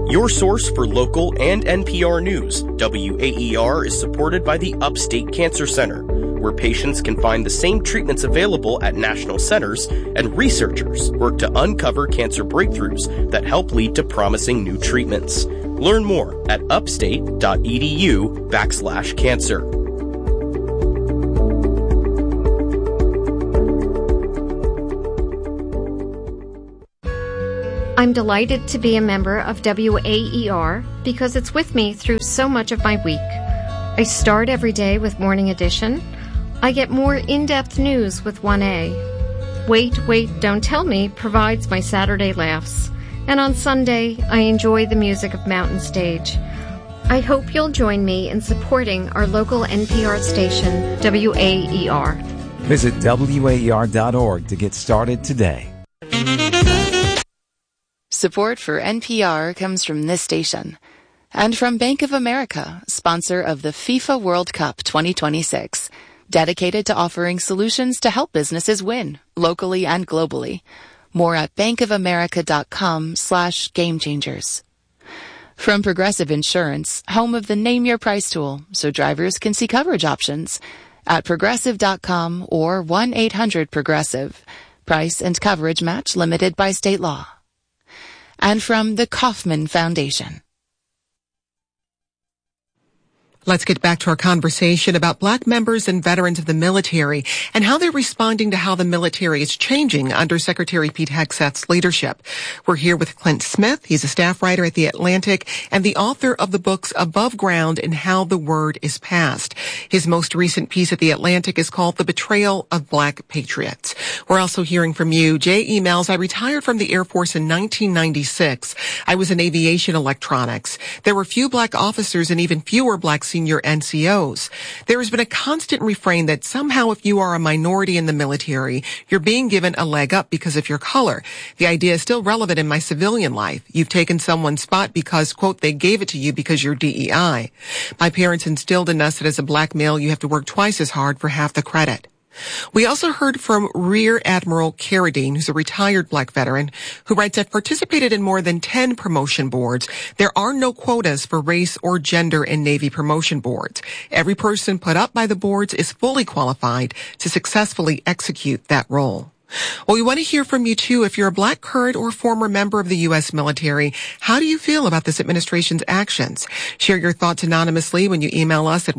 Your source for local and NPR news, WAER is supported by the Upstate Cancer Center, where patients can find the same treatments available at national centers, and researchers work to uncover cancer breakthroughs that help lead to promising new treatments. Learn more at upstate.edu/cancer. I'm delighted to be a member of WAER because it's with me through so much of my week. I start every day with Morning Edition. I get more in-depth news with 1A. Wait, Don't Tell Me provides my Saturday laughs. And on Sunday, I enjoy the music of Mountain Stage. I hope you'll join me in supporting our local NPR station, WAER. Visit WAER.org to get started today. Support for NPR comes from this station and from Bank of America, sponsor of the FIFA World Cup 2026, dedicated to offering solutions to help businesses win locally and globally. More at bankofamerica.com/gamechangers. From Progressive Insurance, home of the Name Your Price tool, so drivers can see coverage options at progressive.com or 1-800-PROGRESSIVE. Price and coverage match limited by state law. And from the Kauffman Foundation. Let's get back to our conversation about Black members and veterans of the military and how they're responding to how the military is changing under Secretary Pete Hegseth's leadership. We're here with Clint Smith. He's a staff writer at The Atlantic and the author of the books Above Ground and How the Word is Passed. His most recent piece at The Atlantic is called The Betrayal of Black Patriots. We're also hearing from you. Jay emails, I retired from the Air Force in 1996. I was in aviation electronics. There were few Black officers and even fewer Black senior NCOs. There has been a constant refrain that somehow if you are a minority in the military, you're being given a leg up because of your color. The idea is still relevant in my civilian life. You've taken someone's spot because, quote, they gave it to you because you're DEI. My parents instilled in us that as a Black male, you have to work twice as hard for half the credit. We also heard from Rear Admiral Carradine, who's a retired Black veteran, who writes, I've participated in more than 10 promotion boards. There are no quotas for race or gender in Navy promotion boards. Every person put up by the boards is fully qualified to successfully execute that role. Well, we want to hear from you, too. If you're a Black current or former member of the U.S. military, how do you feel about this administration's actions? Share your thoughts anonymously when you email us at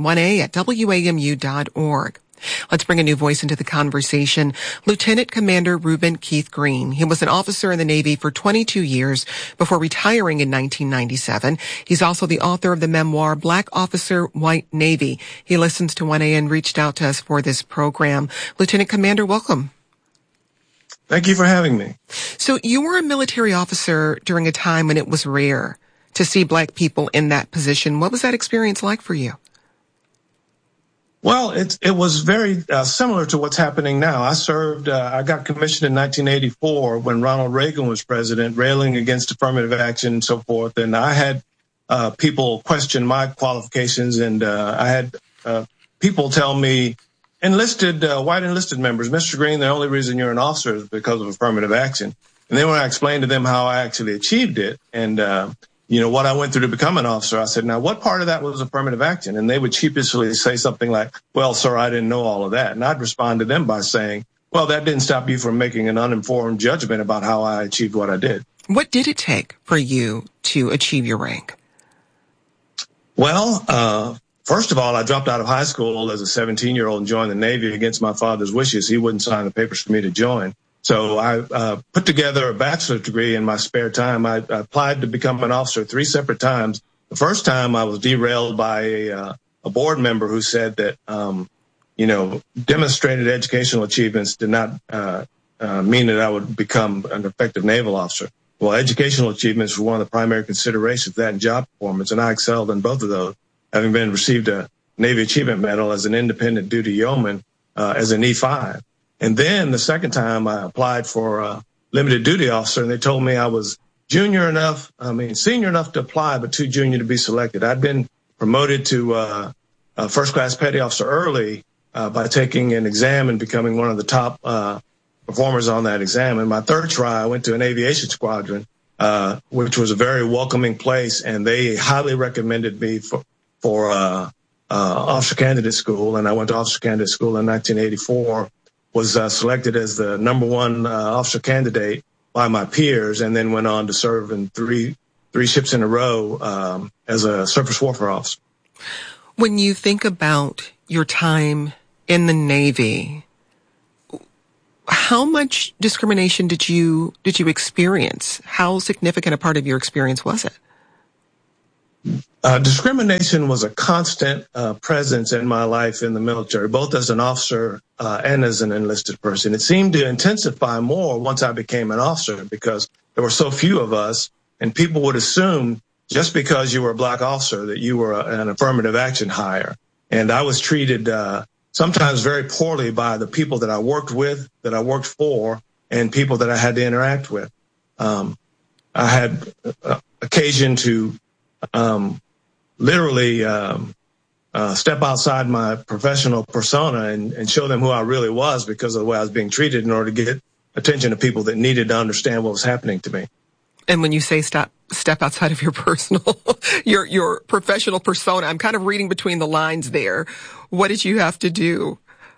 1a@wamu.org. Let's bring a new voice into the conversation. Lieutenant Commander Reuben Keith Green. He was an officer in the Navy for 22 years before retiring in 1997. He's also the author of the memoir Black Officer, White Navy. He listens to 1A and reached out to us for this program. Lieutenant Commander, welcome. Thank you for having me. So you were a military officer during a time when it was rare to see Black people in that position. What was that experience like for you? Well, it was very similar to what's happening now. I got commissioned in 1984 when Ronald Reagan was president, railing against affirmative action and so forth. And I had people question my qualifications, and I had people tell me, white enlisted members, Mr. Green, the only reason you're an officer is because of affirmative action. And then when I explained to them how I actually achieved it and what I went through to become an officer, I said, now, what part of that was affirmative action? And they would sheepishly say something like, well, sir, I didn't know all of that. And I'd respond to them by saying, well, that didn't stop you from making an uninformed judgment about how I achieved what I did. What did it take for you to achieve your rank? Well, first of all, I dropped out of high school as a 17-year-old and joined the Navy against my father's wishes. He wouldn't sign the papers for me to join. So I put together a bachelor's degree in my spare time. I applied to become an officer 3 separate times. The first time I was derailed by a board member who said that, demonstrated educational achievements did not mean that I would become an effective naval officer. Well, educational achievements were one of the primary considerations of that and job performance, and I excelled in both of those, having received a Navy Achievement Medal as an independent duty yeoman as an E5. And then the second time I applied for a limited duty officer, and they told me I was senior enough to apply, but too junior to be selected. I'd been promoted to first class petty officer early by taking an exam and becoming one of the top performers on that exam. In my third try, I went to an aviation squadron which was a very welcoming place, and they highly recommended me for officer candidate school, and I went to officer candidate school in 1984, was selected as the number one officer candidate by my peers, and then went on to serve in three ships in a row as a surface warfare officer. When you think about your time in the Navy, how much discrimination did you experience? How significant a part of your experience was it? Discrimination was a constant presence in my life in the military, both as an officer and as an enlisted person. It seemed to intensify more once I became an officer because there were so few of us, and people would assume just because you were a black officer that you were an affirmative action hire. And I was treated sometimes very poorly by the people that I worked with, that I worked for, and people that I had to interact with. I had occasion to literally step outside my professional persona and show them who I really was because of the way I was being treated in order to get attention to people that needed to understand what was happening to me. And when you say step outside of your personal, your professional persona, I'm kind of reading between the lines there. What did you have to do?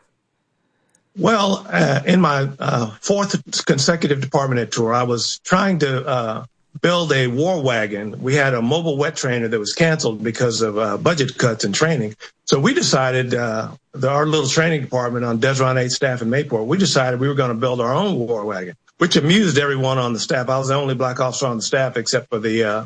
Well, in my fourth consecutive department head tour, I was trying to build a war wagon. We had a mobile wet trainer that was canceled because of budget cuts and training. So we decided, our little training department on Desron 8 staff in Mayport, we decided we were going to build our own war wagon, which amused everyone on the staff. I was the only black officer on the staff except for the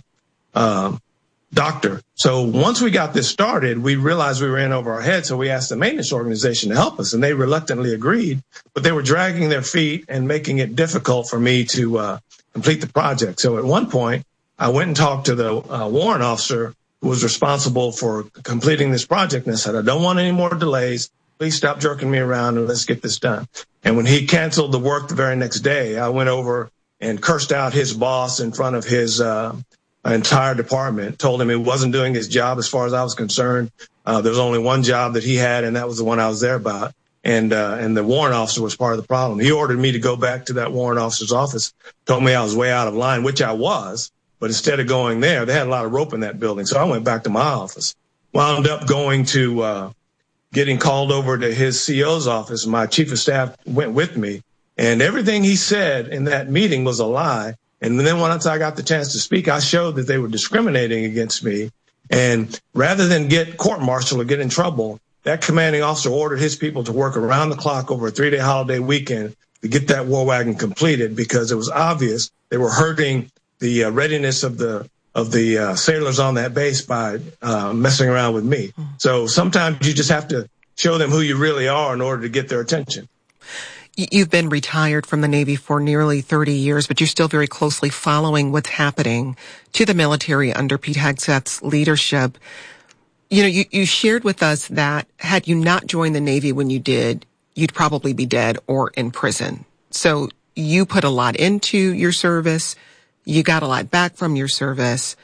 doctor. So once we got this started, we realized we were in over our heads. So we asked the maintenance organization to help us, and they reluctantly agreed. But they were dragging their feet and making it difficult for me to complete the project. So at one point, I went and talked to the warrant officer who was responsible for completing this project, and I said, I don't want any more delays. Please stop jerking me around and let's get this done. And when he canceled the work the very next day, I went over and cursed out his boss in front of his entire department, told him he wasn't doing his job as far as I was concerned. There was only one job that he had, and that was the one I was there about. And the warrant officer was part of the problem. He ordered me to go back to that warrant officer's office, told me I was way out of line, which I was. But instead of going there, they had a lot of rope in that building. So I went back to my office, wound up going to getting called over to his CO's office. My chief of staff went with me, and everything he said in that meeting was a lie. And then once I got the chance to speak, I showed that they were discriminating against me. And rather than get court-martialed or get in trouble, that commanding officer ordered his people to work around the clock over a 3-day holiday weekend to get that war wagon completed because it was obvious they were hurting the readiness of the sailors on that base by messing around with me. So sometimes you just have to show them who you really are in order to get their attention. You've been retired from the Navy for nearly 30 years, but you're still very closely following what's happening to the military under Pete Hegseth's leadership. You know, you shared with us that had you not joined the Navy when you did, you'd probably be dead or in prison. So you put a lot into your service. You got a lot back from your service.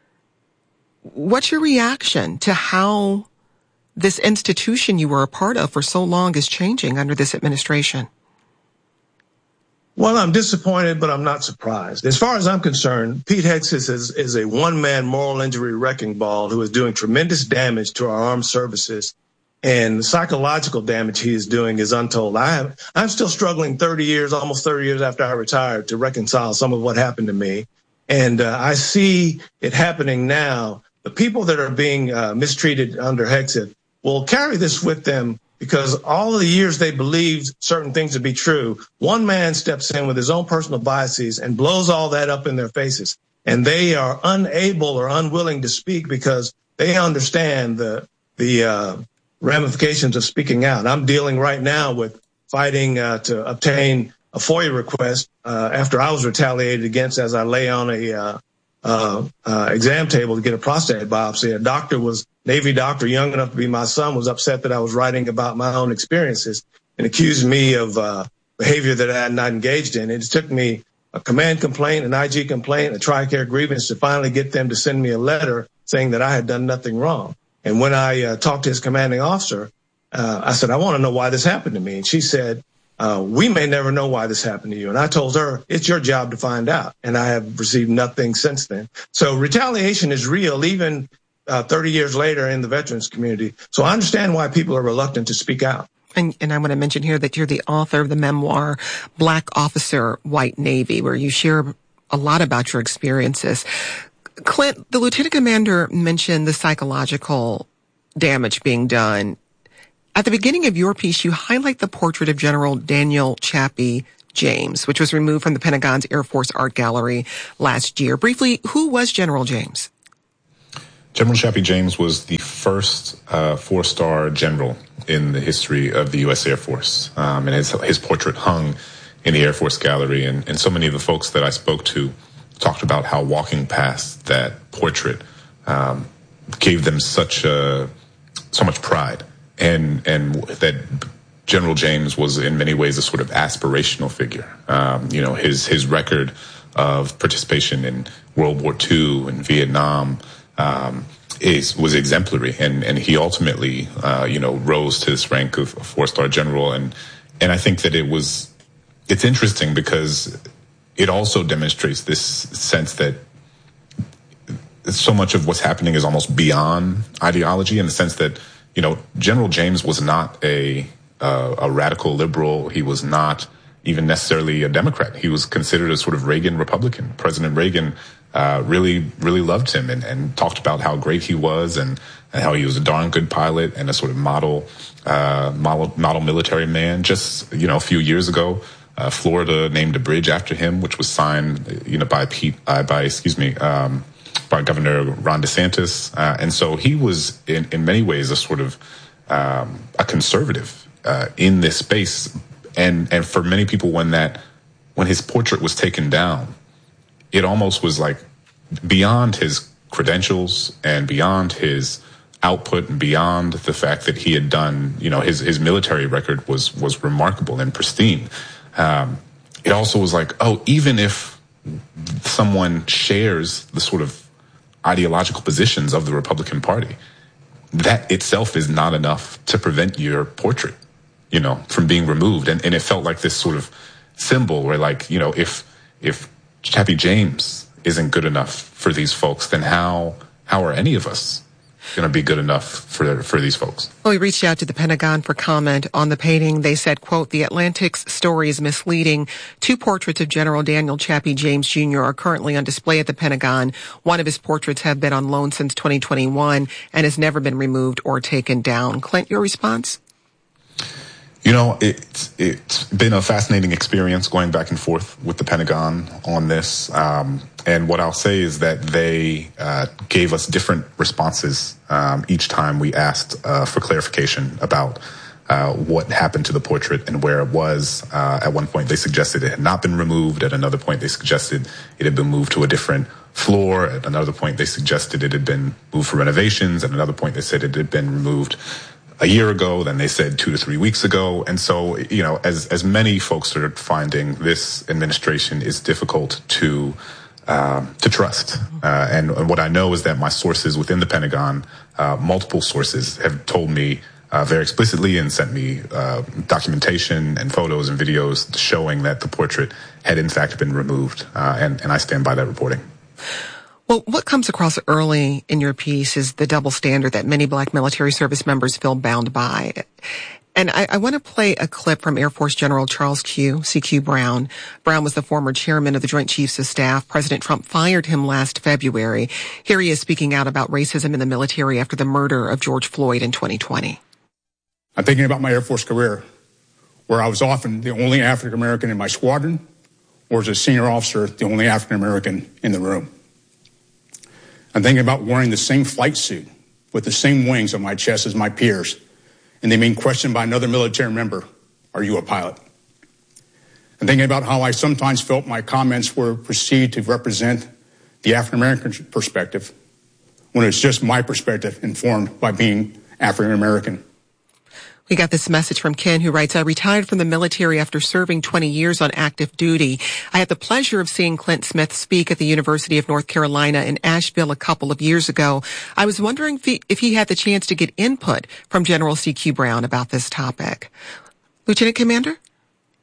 What's your reaction to how this institution you were a part of for so long is changing under this administration? Well, I'm disappointed, but I'm not surprised. As far as I'm concerned, Pete Hegseth is a one-man moral injury wrecking ball who is doing tremendous damage to our armed services, and the psychological damage he is doing is untold. I'm still struggling almost 30 years after I retired to reconcile some of what happened to me, and I see it happening now. The people that are being mistreated under Hegseth will carry this with them because all of the years they believed certain things to be true, one man steps in with his own personal biases and blows all that up in their faces. And they are unable or unwilling to speak because they understand the ramifications of speaking out. I'm dealing right now with fighting to obtain a FOIA request after I was retaliated against as I lay on a exam table to get a prostate biopsy. Navy doctor, young enough to be my son, was upset that I was writing about my own experiences and accused me of behavior that I had not engaged in. It took me a command complaint, an IG complaint, a TRICARE grievance to finally get them to send me a letter saying that I had done nothing wrong. And when I talked to his commanding officer, I said, I want to know why this happened to me. And she said, we may never know why this happened to you. And I told her, it's your job to find out. And I have received nothing since then. So retaliation is real, even 30 years later in the veterans community. So I understand why people are reluctant to speak out. And I want to mention here that you're the author of the memoir, Black Officer, White Navy, where you share a lot about your experiences. Clint, the lieutenant commander mentioned the psychological damage being done. At the beginning of your piece, you highlight the portrait of General Daniel Chappie James, which was removed from the Pentagon's Air Force Art Gallery last year. Briefly, who was General James? General Chappie James was the first four-star general in the history of the U.S. Air Force. And his portrait hung in the Air Force Gallery. And so many of the folks that I spoke to talked about how walking past that portrait gave them so much pride. And that General James was in many ways a sort of aspirational figure. His record of participation in World War II and Vietnam was exemplary, and he ultimately rose to this rank of a four-star general. And I think that it's interesting because it also demonstrates this sense that so much of what's happening is almost beyond ideology, in the sense that General James was not a radical liberal. He was not even necessarily a Democrat. He was considered a sort of Reagan Republican. President Reagan really loved him and talked about how great he was and how he was a darn good pilot and a sort of model military man. Just a few years ago, Florida named a bridge after him, which was signed by Governor Ron DeSantis. And so he was in many ways a sort of a conservative in this space. And for many people, when his portrait was taken down, it almost was like beyond his credentials and beyond his output and beyond the fact that he had done, his military record was remarkable and pristine. It also was like, even if someone shares the sort of ideological positions of the Republican Party, that itself is not enough to prevent your portrait, from being removed. And it felt like this sort of symbol where, like, if Chappie James isn't good enough for these folks, then how are any of us going to be good enough for these folks? Well, we reached out to the Pentagon for comment on the painting. They said, quote, "The Atlantic's story is misleading. 2 portraits of General Daniel Chappie James Jr. are currently on display at the Pentagon. One of his portraits have been on loan since 2021 and has never been removed or taken down." Clint, your response? It's been a fascinating experience going back and forth with the Pentagon on this. And what I'll say is that they gave us different responses each time we asked for clarification about what happened to the portrait and where it was. At one point, they suggested it had not been removed. At another point, they suggested it had been moved to a different floor. At another point, they suggested it had been moved for renovations. At another point, they said it had been removed a year ago. Then they said 2 to 3 weeks ago. And so, as many folks are finding, this administration is difficult to trust. And what I know is that my sources within the Pentagon, multiple sources, have told me very explicitly and sent me documentation and photos and videos showing that the portrait had in fact been removed. And I stand by that reporting. Well, what comes across early in your piece is the double standard that many Black military service members feel bound by. And I want to play a clip from Air Force General Charles C.Q. Brown. Brown was the former chairman of the Joint Chiefs of Staff. President Trump fired him last February. Here he is speaking out about racism in the military after the murder of George Floyd in 2020. I'm thinking about my Air Force career, where I was often the only African American in my squadron, or as a senior officer, the only African American in the room. I'm thinking about wearing the same flight suit with the same wings on my chest as my peers, and they being questioned by another military member, "Are you a pilot?" I'm thinking about how I sometimes felt my comments were perceived to represent the African American perspective, when it's just my perspective informed by being African American. We got this message from Ken, who writes, "I retired from the military after serving 20 years on active duty. I had the pleasure of seeing Clint Smith speak at the University of North Carolina in Asheville a couple of years ago. I was wondering if he had the chance to get input from General C.Q. Brown about this topic." Lieutenant Commander?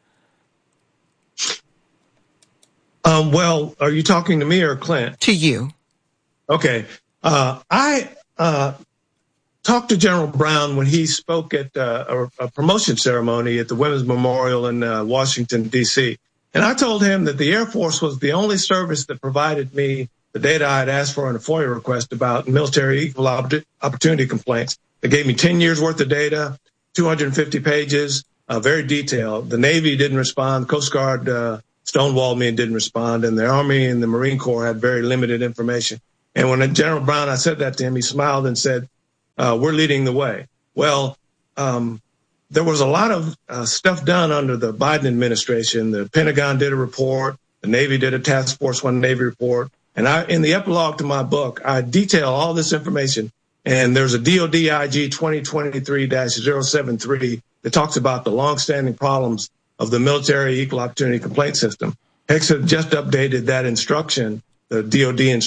Well, are you talking to me or Clint? To you. Okay. I talked to General Brown when he spoke at a promotion ceremony at the Women's Memorial in Washington, D.C. And I told him that the Air Force was the only service that provided me the data I had asked for in a FOIA request about military equal opportunity complaints. They gave me 10 years worth of data, 250 pages, very detailed. The Navy didn't respond. The Coast Guard stonewalled me and didn't respond. And the Army and the Marine Corps had very limited information. And when General Brown, I said that to him, he smiled and said, we're leading the way. Well, there was a lot of stuff done under the Biden administration. The Pentagon did a report. The Navy did a Task Force 1 Navy report. And in the epilogue to my book, I detail all this information. And there's a DOD IG 2023-073 that talks about the longstanding problems of the military equal opportunity complaint system. HECS had just updated that instruction, the DOD instruction.